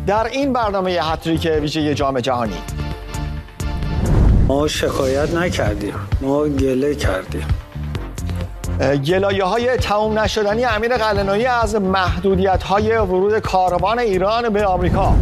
در این برنامه هتریک ویژه جام جهانی ما شکایت نکردیم، ما گله کردیم. گلایه‌های تمام نشدنی امیر قلعه‌نویی از محدودیت‌های ورود کاروان ایران به آمریکا.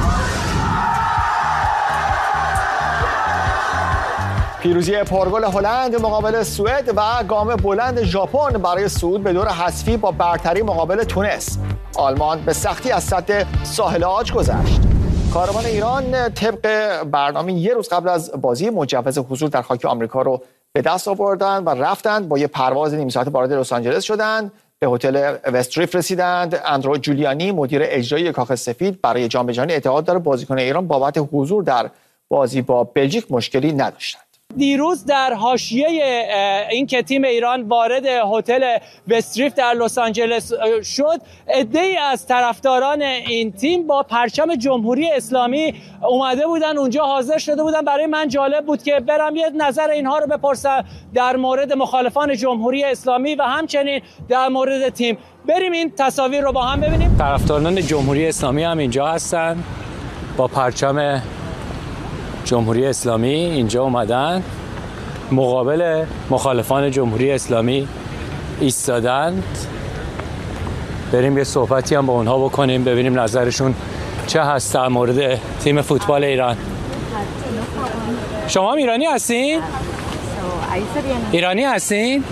پیروزی پرگل هلند مقابل سوئد و گام بلند ژاپن برای صعود به دور حذفی با برتری مقابل تونس. آلمان به سختی از سد ساحل عاج گذشت. کاروان ایران طبق برنامه یک روز قبل از بازی مجوز حضور در خاک آمریکا رو به دست آوردن و رفتند، با یه پرواز نیم ساعته وارد لس آنجلس شدند، به هتل وستریف رسیدند. اندرو جولیانی مدیر اجرایی کاخ سفید برای جام جهانی اعتقاد داره بازیکن ایران بابت حضور در بازی با بلژیک مشکلی نداشتند. دیروز در حاشیه این که تیم ایران وارد هتل وستریف در لس آنجلس شد، عده‌ای از طرفداران این تیم با پرچم جمهوری اسلامی اومده بودن اونجا، حاضر شده بودن. برای من جالب بود که برم یه نظر اینها رو بپرسم در مورد مخالفان جمهوری اسلامی و همچنین در مورد تیم. بریم این تصاویر رو با هم ببینیم. طرفداران جمهوری اسلامی هم اینجا هستن، با پرچم جمهوری اسلامی اینجا اومدن، مقابل مخالفان جمهوری اسلامی ایستادند. بریم یه صحبتی هم با اونها بکنیم، ببینیم نظرشون چه هست در مورد تیم فوتبال ایران. شما هم ایرانی هستین؟ ایرانی هستین؟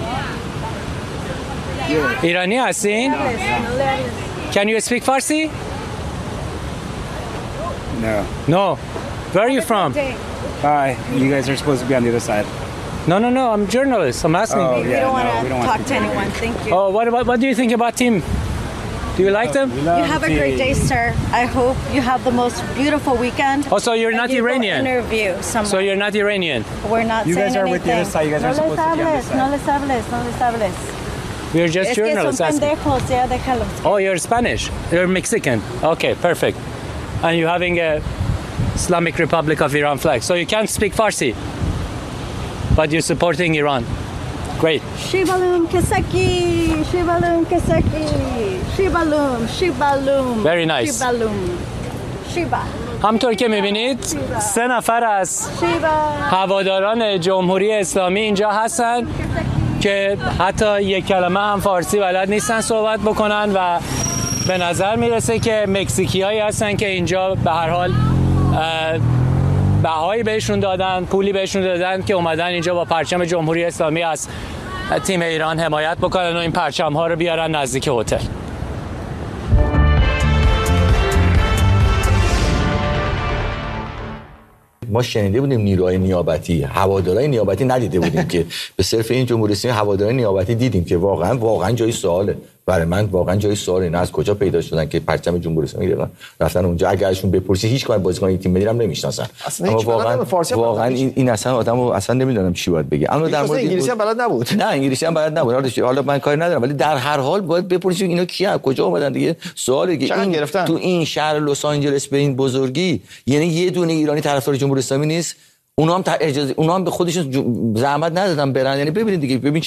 ایرانی هستین؟ Can you speak Farsi? No. Where are you from? Hi, you guys are supposed to be on the other side. No, I'm a journalist. I'm asking. Oh, We don't want to talk to anyone. Thank you. Oh, what do you think about team? Do you like them? You have a great day, sir. I hope you have the most beautiful weekend. Oh, so you're not You will Iranian? interview someone. So you're not Iranian? We're not You saying guys are anything. with the other side. You guys are supposed to be on this side. No les hables. We're just Es que son journalists asking. pendejos, ya déjalos. Oh, you're Spanish? You're Mexican? Okay, perfect. And you're having a Islamic Republic of Iran flag. So you can't speak Farsi, but you're supporting Iran. Great. Shibalum kesaki, shibalum kesaki, shibalum. Very nice. Shiba. همطور که میبینید 3 نفر از هواداران جمهوری اسلامی اینجا هستن که حتی یک کلمه هم فارسی بلد نیستن صحبت بکنن و به نظر میرسه که مکزیکیایی هستن که اینجا به هر حال بهایی بهشون دادن، پولی بهشون دادن که اومدن اینجا با پرچم جمهوری اسلامی از تیم ایران حمایت بکنن و این پرچم ها رو بیارن نزدیک هتل. ما شنیده بودیم نیروهای نیابتی، هوادارهای نیابتی ندیده بودیم که به صرف این جمهوری اسلامی هوادارهای نیابتی دیدیم که واقعا جای سواله. برای من واقعا جای سواله اینا از کجا پیدا شدن که پرچم جمهوری اسلامی رفتن اونجا. اگر ازشون بپرسی هیچ کار بازیکن تیم ملی هم نمیشناسن. اما واقعا این اصلا آدمو اصلا نمیدونم چی باید بگه. اما در مورد انگلیسی هم بلد نبود. نه انگلیسی هم بلد نبود. حالا من کاری ندارم، ولی در هر حال باید بپرسی اینا کیه، کجا اومدن دیگه. سواله دیگه تو این شهر لس آنجلس به این بزرگی، یعنی یه دونه ایرانی طرفدار جمهوری اسلامی نیست. اونا هم به خودشون زحمت ندادن برن. یعنی ببینید دیگه، ببین